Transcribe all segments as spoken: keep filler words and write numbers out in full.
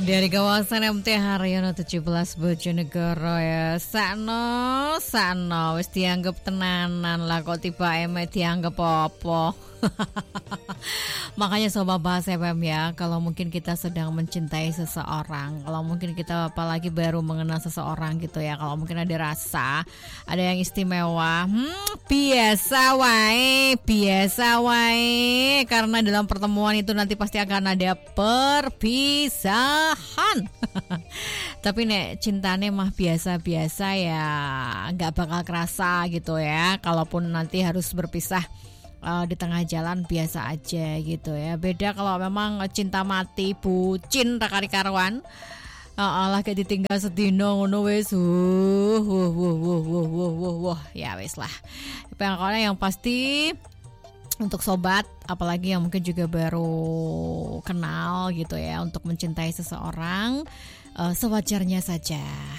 Dari kawasan M T Haryono tujuh belas Bojonegoro ya. Sakno, sakno wis dianggap tenanan lah, kok tiba emek dianggap apa. Makanya Sobat Bahas F M ya, kalau mungkin kita sedang mencintai seseorang, kalau mungkin kita apalagi baru mengenal seseorang gitu ya, kalau mungkin ada rasa, ada yang istimewa, hmm, biasa wae, biasa wae, karena dalam pertemuan itu nanti pasti akan ada perpisahan. Tapi nek cintane mah biasa-biasa ya, nggak bakal kerasa gitu ya, kalaupun nanti harus berpisah Uh, di tengah jalan biasa aja gitu ya. Beda kalau memang cinta mati, bucin rakari karuan. Uh, lah kayak ditinggal sedino ngono wis. Wuh wuh wuh wuh wuh wuh wuh wuh. Ya wis lah. Pokoknya yang pasti untuk sobat, apalagi yang mungkin juga baru kenal gitu ya, untuk mencintai seseorang, Uh, sewajarnya saja,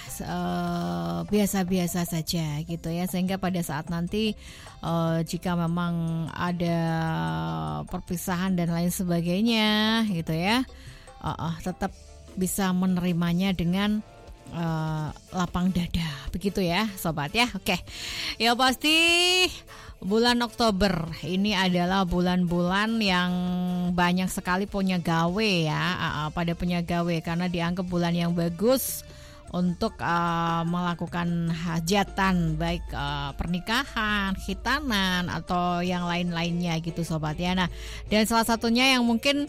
uh, biasa-biasa saja gitu ya, sehingga pada saat nanti uh, jika memang ada perpisahan dan lain sebagainya gitu ya, uh, uh, tetap bisa menerimanya dengan uh, lapang dada, begitu ya sobat ya. Oke, ya pasti bulan Oktober ini adalah bulan-bulan yang banyak sekali punya gawe ya, uh, pada punya gawe, karena dianggap bulan yang bagus untuk uh, melakukan hajatan, baik uh, pernikahan, khitanan atau yang lain-lainnya gitu sobat ya. Nah, dan salah satunya yang mungkin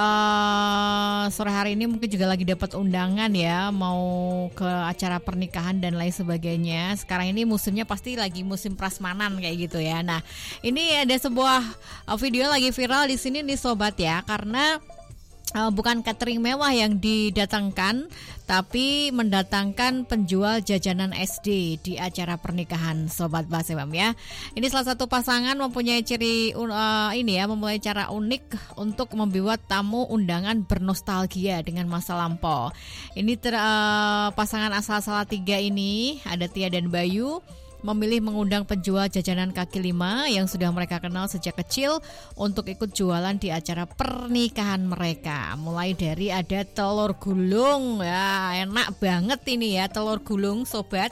Uh, sore hari ini mungkin juga lagi dapat undangan ya, mau ke acara pernikahan dan lain sebagainya. Sekarang ini musimnya pasti lagi musim prasmanan kayak gitu ya. Nah, ini ada sebuah uh, video lagi viral di sini nih sobat ya, karena uh, bukan catering mewah yang didatangkan, tapi mendatangkan penjual jajanan S D di acara pernikahan sobat Bahas F M ya. Ini salah satu pasangan mempunyai ciri uh, ini ya, memulai cara unik untuk membuat tamu undangan bernostalgia dengan masa lampau. Ini ter, uh, pasangan asal Salatiga ini, ada Tia dan Bayu, memilih mengundang penjual jajanan kaki lima yang sudah mereka kenal sejak kecil untuk ikut jualan di acara pernikahan mereka. Mulai dari ada telur gulung ya, enak banget ini ya telur gulung sobat.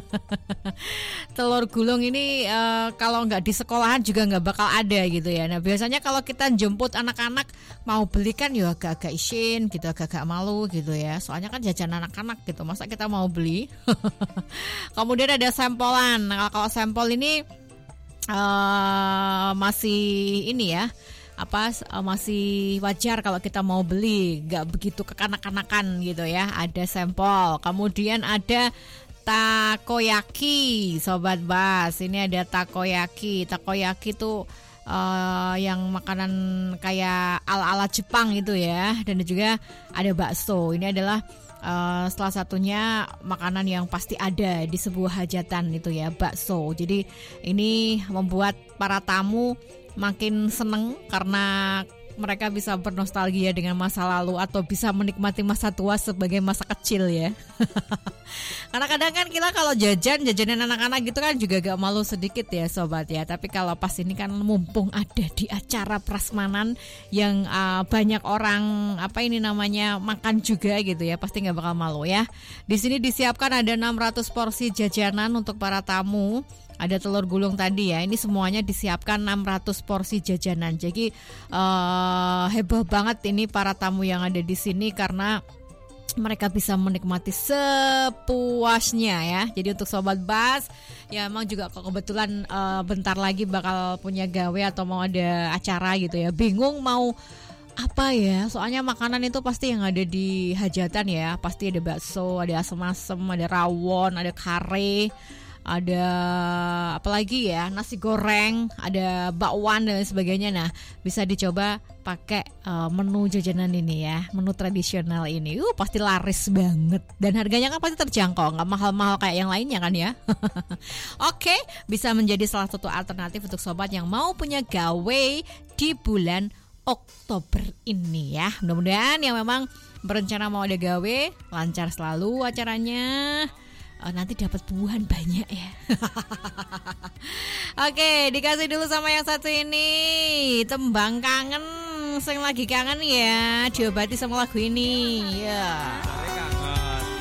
Telur gulung ini uh, kalau nggak di sekolahan juga nggak bakal ada gitu ya. Nah, biasanya kalau kita jemput anak-anak mau beli kan ya agak-agak isin gitu, agak-agak malu gitu ya, soalnya kan jajan anak-anak gitu, masa kita mau beli. Kemudian ada sampolan. Nah, kalau sampel ini uh, masih ini ya, apa uh, masih wajar kalau kita mau beli, nggak begitu kekanak-kanakan gitu ya. Ada sampel, kemudian ada takoyaki sobat Bas. Ini ada takoyaki. Takoyaki tuh uh, yang makanan kayak ala-ala Jepang gitu ya. Dan juga ada bakso. Ini adalah Uh, salah satunya makanan yang pasti ada di sebuah hajatan itu ya, bakso. Jadi ini membuat para tamu makin seneng karena mereka bisa bernostalgia dengan masa lalu atau bisa menikmati masa tua sebagai masa kecil ya. Karena kadang kan kita kalau jajan, jajanan anak-anak gitu kan juga gak malu sedikit ya sobat ya. Tapi kalau pas ini kan mumpung ada di acara prasmanan yang uh, banyak orang apa ini namanya makan juga gitu ya, pasti gak bakal malu ya. Di sini disiapkan ada enam ratus porsi jajanan untuk para tamu. Ada telur gulung tadi ya, ini semuanya disiapkan enam ratus porsi jajanan. Jadi uh, heboh banget ini para tamu yang ada di sini karena mereka bisa menikmati sepuasnya ya. Jadi untuk sobat Bas ya, emang juga kok kebetulan uh, bentar lagi bakal punya gawe atau mau ada acara gitu ya, bingung mau apa ya, soalnya makanan itu pasti yang ada di hajatan ya, pasti ada bakso, ada asem-asem, ada rawon, ada kare, ada apalagi ya, nasi goreng, ada bakwan dan sebagainya. Nah, bisa dicoba pakai uh, menu jajanan ini ya, menu tradisional ini. Uh, pasti laris banget dan harganya kan pasti terjangkau, nggak mahal-mahal kayak yang lainnya kan ya. Oke, bisa menjadi salah satu alternatif untuk sobat yang mau punya gawe di bulan Oktober ini ya. Mudah-mudahan yang memang berencana mau ada gawe lancar selalu acaranya. Oh, nanti dapat buahan banyak ya. Oke, dikasih dulu sama yang satu ini, Tembang Kangen sing lagi kangen ya diobati sama lagu ini. Ya.